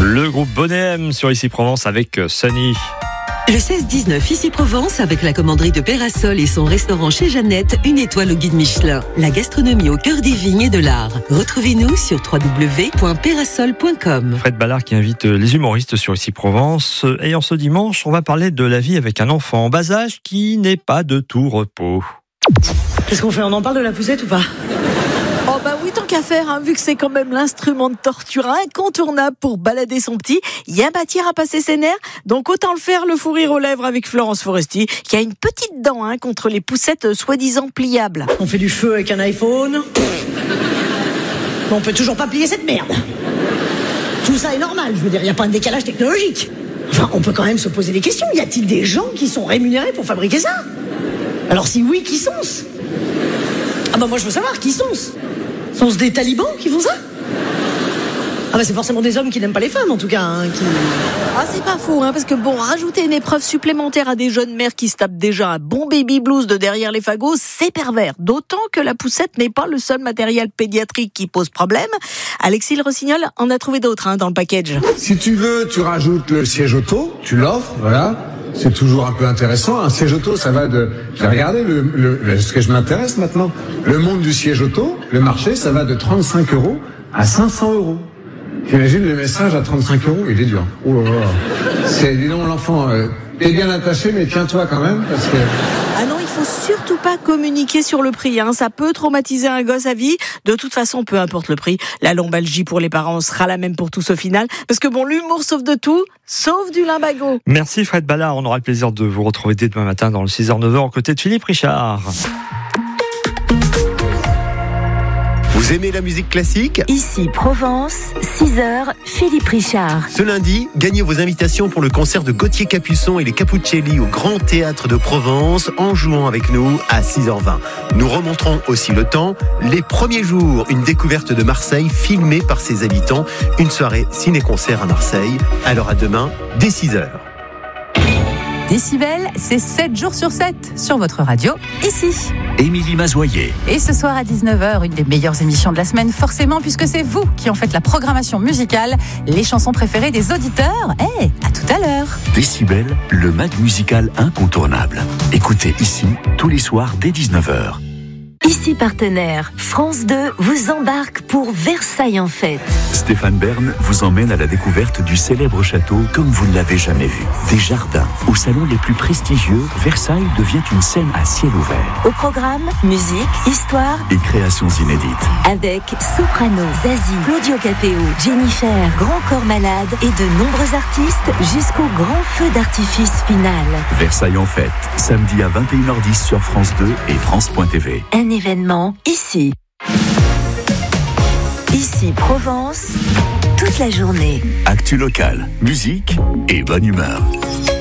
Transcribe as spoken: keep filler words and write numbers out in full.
Le groupe Bonnet M sur Ici Provence avec Sunny. Le seize dix-neuf Ici Provence avec la commanderie de Pérasol et son restaurant chez Jeannette, une étoile au guide Michelin. La gastronomie au cœur des vignes et de l'art. Retrouvez-nous sur w w w point pérasol point com. Fred Ballard qui invite les humoristes sur Ici Provence. Et en ce dimanche, on va parler de la vie avec un enfant en bas âge qui n'est pas de tout repos. Qu'est-ce qu'on fait? On en parle de la poussette ou pas? Oh bah oui, tant qu'à faire, hein, vu que c'est quand même l'instrument de torture incontournable pour balader son petit, il y a matière à passer ses nerfs, donc autant le faire, le fou rire aux lèvres avec Florence Foresti, qui a une petite dent hein, contre les poussettes euh, soi-disant pliables. On fait du feu avec un iPhone. Mais on peut toujours pas plier cette merde. Tout ça est normal, je veux dire, il n'y a pas de décalage technologique. Enfin, on peut quand même se poser des questions. Y a-t-il des gens qui sont rémunérés pour fabriquer ça? Alors si oui, qui sont-ce? Ah bah moi je veux savoir, qui sont-ce? Sont-ce des talibans qui font ça? Ah bah c'est forcément des hommes qui n'aiment pas les femmes en tout cas hein, qui... Ah c'est pas faux, hein, parce que bon, rajouter une épreuve supplémentaire à des jeunes mères qui se tapent déjà un bon baby blues de derrière les fagots, c'est pervers. D'autant que la poussette n'est pas le seul matériel pédiatrique qui pose problème. Alexis Le Rossignol en a trouvé d'autres hein, dans le package. Si tu veux, tu rajoutes le siège auto, tu l'offres, voilà. C'est toujours un peu intéressant. Un siège auto, ça va de... J'ai regardé le, le, le, ce que je m'intéresse maintenant. Le monde du siège auto, le marché, ça va de trente-cinq euros à cinq cents euros. J'imagine le message à trente-cinq euros, il est dur. Oh là là. C'est, dis donc, l'enfant, euh, t'es bien attaché, mais tiens-toi quand même, parce que... Ah non, il faut surtout pas communiquer sur le prix, hein. Ça peut traumatiser un gosse à vie. De toute façon, peu importe le prix, la lombalgie pour les parents sera la même pour tous au final. Parce que bon, l'humour sauve de tout, sauf du limbago. Merci Fred Ballard, on aura le plaisir de vous retrouver dès demain matin dans le six heures neuf heures aux côtés de Philippe Richard. Vous aimez la musique classique? Ici Provence, six heures, Philippe Richard. Ce lundi, gagnez vos invitations pour le concert de Gauthier Capuçon et les Capuccelli au Grand Théâtre de Provence en jouant avec nous à six heures vingt. Nous remonterons aussi le temps, les premiers jours, une découverte de Marseille filmée par ses habitants, une soirée ciné-concert à Marseille. Alors à demain, dès six heures. Décibel, c'est sept jours sur sept sur votre radio, ici. Émilie Mazoyer. Et ce soir à dix-neuf heures, une des meilleures émissions de la semaine, forcément, puisque c'est vous qui en faites la programmation musicale, les chansons préférées des auditeurs. Eh, hey, à tout à l'heure. Décibel, le mag musical incontournable. Écoutez ici, tous les soirs dès dix-neuf heures. Ici partenaire, France deux vous embarque pour Versailles en fête. Stéphane Bern vous emmène à la découverte du célèbre château comme vous ne l'avez jamais vu. Des jardins, aux salons les plus prestigieux, Versailles devient une scène à ciel ouvert. Au programme, musique, histoire et créations inédites. Avec Soprano, Zazie, Claudio Capéo, Jennifer, Grand Corps Malade et de nombreux artistes jusqu'au grand feu d'artifice final. Versailles en fête, samedi à vingt et une heures dix sur France deux et France point T V. Un événement ici. Ici Provence, toute la journée. Actu locale, musique et bonne humeur.